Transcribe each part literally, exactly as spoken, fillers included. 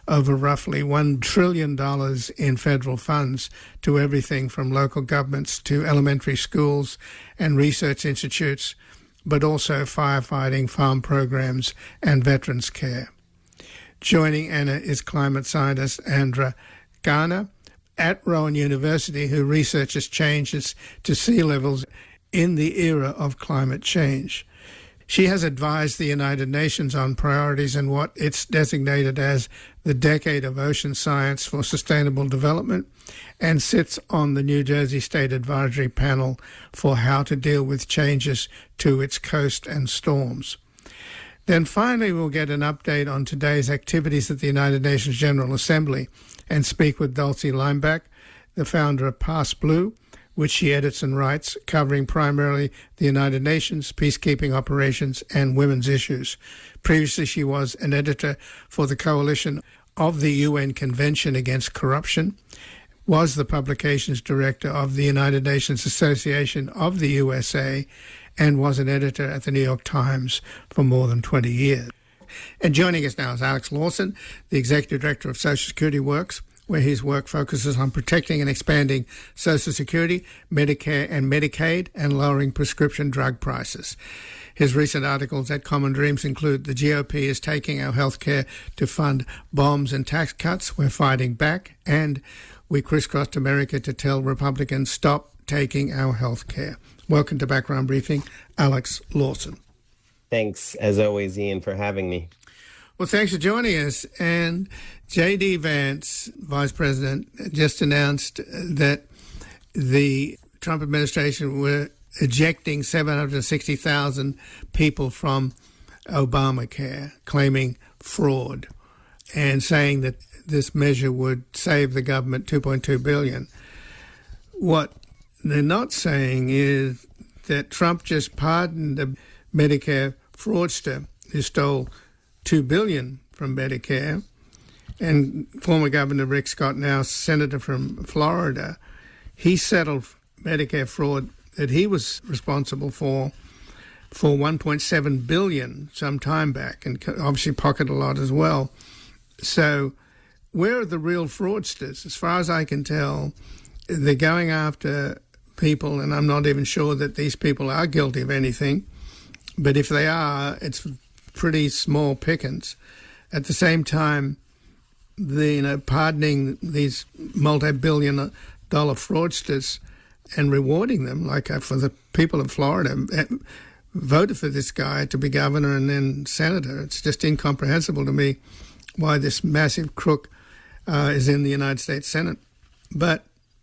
over roughly one trillion dollars in federal funds to everything from local governments to elementary schools and research institutes, but also firefighting, farm programs and veterans care. Joining Anna is climate scientist Andra Garner at Rowan University, who researches changes to sea levels in the era of climate change. She has advised the United Nations on priorities in what it's designated as the Decade of Ocean Science for Sustainable Development, and sits on the New Jersey State Advisory Panel for how to deal with changes to its coast and storms. Then finally, we'll get an update on today's activities at the United Nations General Assembly and speak with Dulcie Leimbach, the founder of PassBlue, which she edits and writes, covering primarily the United Nations, peacekeeping operations, and women's issues. Previously, she was an editor for the Coalition of the U N Convention Against Corruption, was the publications director of the United Nations Association of the U S A, and was an editor at the New York Times for more than twenty years. And joining us now is Alex Lawson, the Executive Director of Social Security Works, where his work focuses on protecting and expanding Social Security, Medicare and Medicaid, and lowering prescription drug prices. His recent articles at Common Dreams include "The G O P is taking our healthcare to fund bombs and tax cuts. We're fighting back," and "We crisscrossed America to tell Republicans stop taking our healthcare." Welcome to Background Briefing, Alex Lawson. Thanks, as always, Ian, for having me. Well, thanks for joining us. And J D. Vance, Vice President, just announced that the Trump administration were ejecting seven hundred sixty thousand people from Obamacare, claiming fraud, and saying that this measure would save the government two point two billion dollars. What they're not saying is that Trump just pardoned a Medicare fraudster who stole two billion dollars from Medicare, and former Governor Rick Scott, now Senator from Florida, he settled Medicare fraud that he was responsible for for one point seven billion dollars some time back, and obviously pocketed a lot as well. So where are the real fraudsters? As far as I can tell, they're going after people, and I'm not even sure that these people are guilty of anything, but if they are, it's pretty small pickings. At the same time, the, you know, pardoning these multi-billion dollar fraudsters and rewarding them, like uh, for the people of Florida, uh, voted for this guy to be governor and then senator. It's just incomprehensible to me why this massive crook uh, is in the United States Senate. But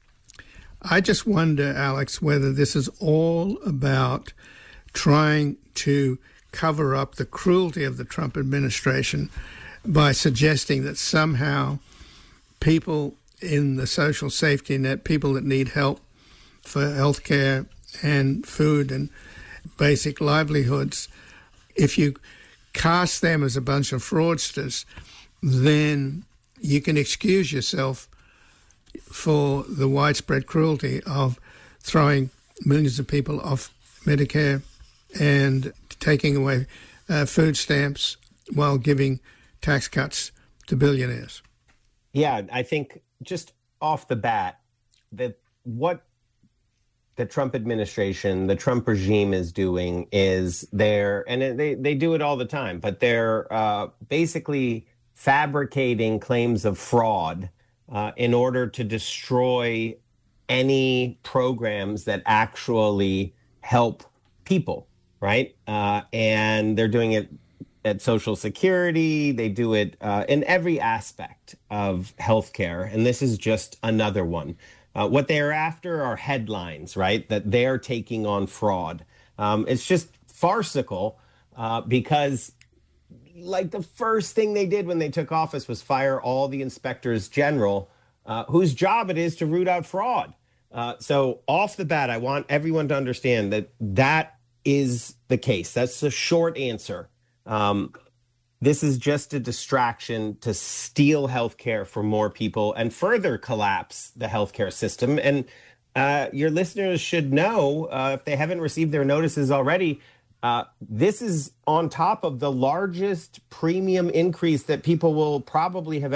I just wonder, Alex, whether this is all about trying to cover up the cruelty of the Trump administration by suggesting that somehow people in the social safety net, people that need help for health care and food and basic livelihoods, if you cast them as a bunch of fraudsters, then you can excuse yourself for the widespread cruelty of throwing millions of people off Medicare and taking away uh, food stamps while giving tax cuts to billionaires. Yeah, I think just off the bat, that what the Trump administration, the Trump regime is doing is they're, and they, they do it all the time, but they're uh, basically fabricating claims of fraud uh, in order to destroy any programs that actually help people, right? Uh, and they're doing it at Social Security. They do it uh, in every aspect of healthcare. And this is just another one. Uh, what they're after are headlines, right? That they're taking on fraud. Um, it's just farcical uh, because like the first thing they did when they took office was fire all the inspectors general uh, whose job it is to root out fraud. Uh, so off the bat, I want everyone to understand that that is the case. That's the short answer. Um, this is just a distraction to steal healthcare from more people and further collapse the healthcare system. And uh, your listeners should know, uh, if they haven't received their notices already, uh, this is on top of the largest premium increase that people will probably have